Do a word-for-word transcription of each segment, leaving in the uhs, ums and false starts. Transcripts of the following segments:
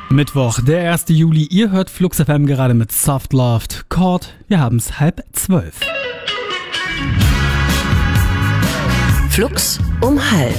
Mittwoch, der erste Juli. Ihr hört Flux F M gerade mit Soft Loved Chord. Wir haben's halb zwölf. Flux um halb.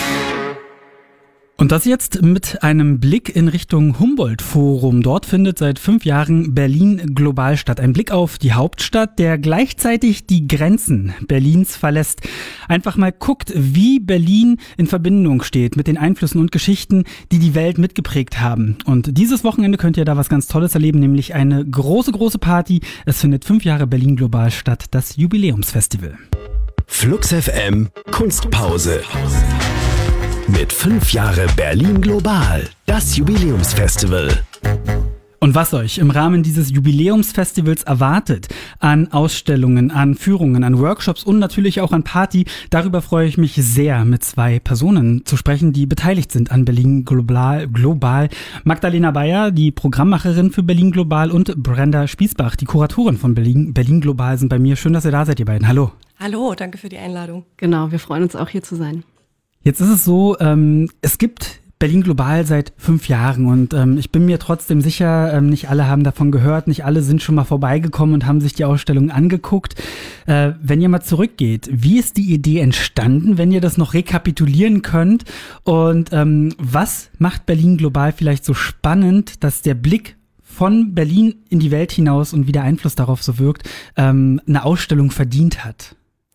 Und das jetzt mit einem Blick in Richtung Humboldt-Forum. Dort findet seit fünf Jahren Berlin global statt. Ein Blick auf die Hauptstadt, der gleichzeitig die Grenzen Berlins verlässt. Einfach mal guckt, wie Berlin in Verbindung steht mit den Einflüssen und Geschichten, die die Welt mitgeprägt haben. Und dieses Wochenende könnt ihr da was ganz Tolles erleben, nämlich eine große, große Party. Es findet fünf Jahre Berlin global statt, das Jubiläumsfestival. Flux F M Kunstpause. Mit fünf Jahre Berlin global, das Jubiläumsfestival. Und was euch im Rahmen dieses Jubiläumsfestivals erwartet, an Ausstellungen, an Führungen, an Workshops und natürlich auch an Party, darüber freue ich mich sehr, mit zwei Personen zu sprechen, die beteiligt sind an Berlin global. global. Magdalena Bayer, die Programmmacherin für Berlin global, und Brenda Spiesbach, die Kuratorin von Berlin, Berlin global, sind bei mir. Schön, dass ihr da seid, ihr beiden. Hallo. Hallo, danke für die Einladung. Genau, wir freuen uns auch, hier zu sein. Jetzt ist es so, ähm, es gibt Berlin global seit fünf Jahren und ähm, ich bin mir trotzdem sicher, ähm, nicht alle haben davon gehört, nicht alle sind schon mal vorbeigekommen und haben sich die Ausstellung angeguckt. Äh, wenn ihr mal zurückgeht, wie ist die Idee entstanden, wenn ihr das noch rekapitulieren könnt? Und ähm, was macht Berlin global vielleicht so spannend, dass der Blick von Berlin in die Welt hinaus und wie der Einfluss darauf so wirkt, ähm, eine Ausstellung verdient hat?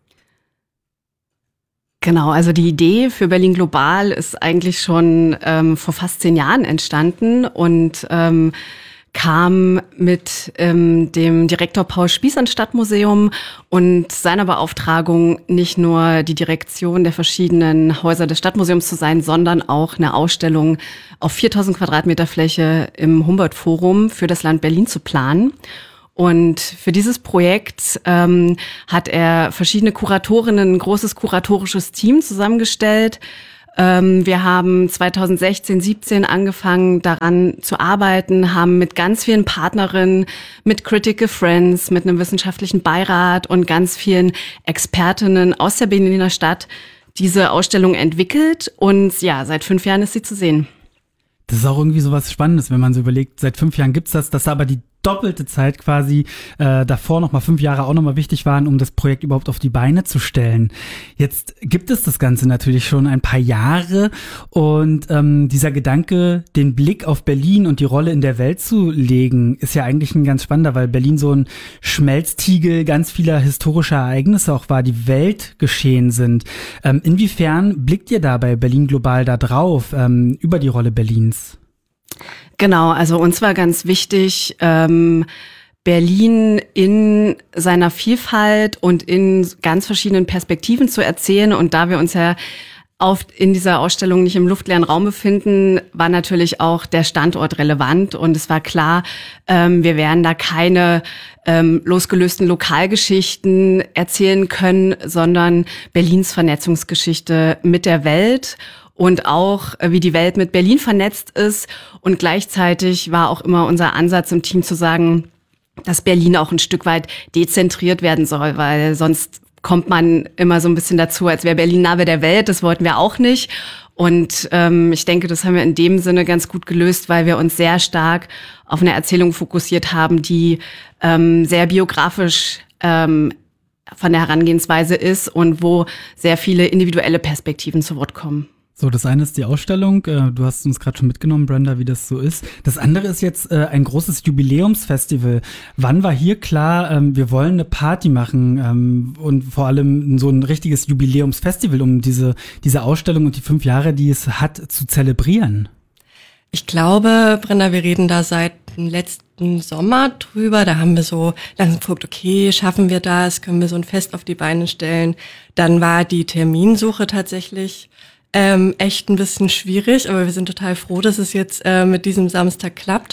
Genau, also die Idee für Berlin global ist eigentlich schon ähm, vor fast zehn Jahren entstanden und ähm, kam mit ähm, dem Direktor Paul Spieß ans Stadtmuseum und seiner Beauftragung, nicht nur die Direktion der verschiedenen Häuser des Stadtmuseums zu sein, sondern auch eine Ausstellung auf viertausend Quadratmeter Fläche im Humboldt-Forum für das Land Berlin zu planen. Und für dieses Projekt ähm, hat er verschiedene Kuratorinnen, ein großes kuratorisches Team zusammengestellt. Ähm, wir haben zweitausendsechzehn, siebzehn angefangen, daran zu arbeiten, haben mit ganz vielen Partnerinnen, mit Critical Friends, mit einem wissenschaftlichen Beirat und ganz vielen Expertinnen aus der Berliner Stadt diese Ausstellung entwickelt. Und ja, seit fünf Jahren ist sie zu sehen. Das ist auch irgendwie so was Spannendes, wenn man so überlegt, seit fünf Jahren gibt's das, dass aber die doppelte Zeit quasi äh, davor nochmal fünf Jahre auch nochmal wichtig waren, um das Projekt überhaupt auf die Beine zu stellen. Jetzt gibt es das Ganze natürlich schon ein paar Jahre und ähm, dieser Gedanke, den Blick auf Berlin und die Rolle in der Welt zu legen, ist ja eigentlich ein ganz spannender, weil Berlin so ein Schmelztiegel ganz vieler historischer Ereignisse auch war, die weltgeschehen sind. Ähm, inwiefern blickt ihr da bei Berlin global da drauf, ähm, über die Rolle Berlins? Genau, also uns war ganz wichtig, ähm, Berlin in seiner Vielfalt und in ganz verschiedenen Perspektiven zu erzählen. Und da wir uns ja oft in dieser Ausstellung nicht im luftleeren Raum befinden, war natürlich auch der Standort relevant. Und es war klar, ähm, wir werden da keine ähm, losgelösten Lokalgeschichten erzählen können, sondern Berlins Vernetzungsgeschichte mit der Welt. Und auch, wie die Welt mit Berlin vernetzt ist. Und gleichzeitig war auch immer unser Ansatz im Team zu sagen, dass Berlin auch ein Stück weit dezentriert werden soll, weil sonst kommt man immer so ein bisschen dazu, als wäre Berlin Nabel der Welt. Das wollten wir auch nicht. Und ähm, ich denke, das haben wir in dem Sinne ganz gut gelöst, weil wir uns sehr stark auf eine Erzählung fokussiert haben, die ähm, sehr biografisch ähm, von der Herangehensweise ist und wo sehr viele individuelle Perspektiven zu Wort kommen. So, das eine ist die Ausstellung. Du hast uns gerade schon mitgenommen, Brenda, wie das so ist. Das andere ist jetzt äh, ein großes Jubiläumsfestival. Wann war hier klar, ähm, wir wollen eine Party machen ähm, und vor allem so ein richtiges Jubiläumsfestival, um diese diese Ausstellung und die fünf Jahre, die es hat, zu zelebrieren? Ich glaube, Brenda, wir reden da seit dem letzten Sommer drüber. Da haben wir so langsam geguckt, okay, schaffen wir das? Können wir so ein Fest auf die Beine stellen? Dann war die Terminsuche tatsächlich Ähm, echt ein bisschen schwierig, aber wir sind total froh, dass es jetzt äh, mit diesem Samstag klappt.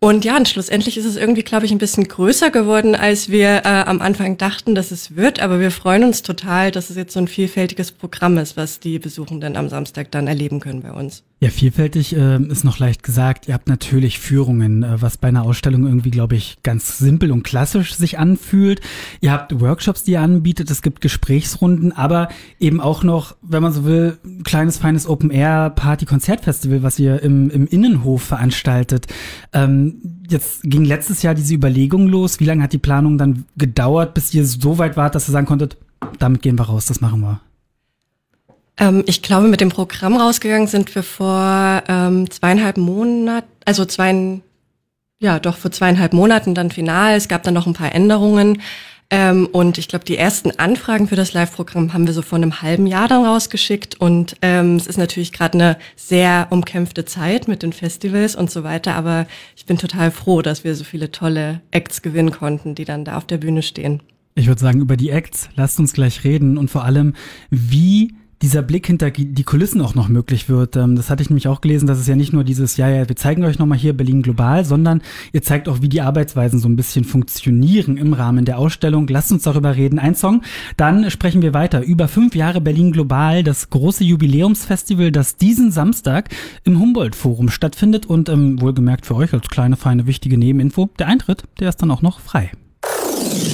Und ja, und schlussendlich ist es irgendwie, glaube ich, ein bisschen größer geworden, als wir äh, am Anfang dachten, dass es wird. Aber wir freuen uns total, dass es jetzt so ein vielfältiges Programm ist, was die Besuchenden am Samstag dann erleben können bei uns. Ja, vielfältig äh, ist noch leicht gesagt. Ihr habt natürlich Führungen, äh, was bei einer Ausstellung irgendwie, glaube ich, ganz simpel und klassisch sich anfühlt. Ihr habt Workshops, die ihr anbietet, es gibt Gesprächsrunden, aber eben auch noch, wenn man so will, ein kleines, feines Open-Air-Party-Konzertfestival, was ihr im, im Innenhof veranstaltet. Ähm, jetzt ging letztes Jahr diese Überlegung los. Wie lange hat die Planung dann gedauert, bis ihr so weit wart, dass ihr sagen konntet, damit gehen wir raus, das machen wir? Ähm, ich glaube, mit dem Programm rausgegangen sind wir vor ähm, zweieinhalb Monaten, also zwei, ja doch vor zweieinhalb Monaten dann final. Es gab dann noch ein paar Änderungen. Ähm, und ich glaube, die ersten Anfragen für das Live-Programm haben wir so vor einem halben Jahr dann rausgeschickt. Und ähm, es ist natürlich gerade eine sehr umkämpfte Zeit mit den Festivals und so weiter. Aber ich bin total froh, dass wir so viele tolle Acts gewinnen konnten, die dann da auf der Bühne stehen. Ich würde sagen, über die Acts lasst uns gleich reden und vor allem, wie dieser Blick hinter die Kulissen auch noch möglich wird. Das hatte ich nämlich auch gelesen, dass es ja nicht nur dieses, ja, ja, wir zeigen euch nochmal hier Berlin global, sondern ihr zeigt auch, wie die Arbeitsweisen so ein bisschen funktionieren im Rahmen der Ausstellung. Lasst uns darüber reden. Ein Song, dann sprechen wir weiter über fünf Jahre Berlin global, das große Jubiläumsfestival, das diesen Samstag im Humboldt-Forum stattfindet und ähm, wohlgemerkt für euch als kleine, feine, wichtige Nebeninfo, der Eintritt, der ist dann auch noch frei.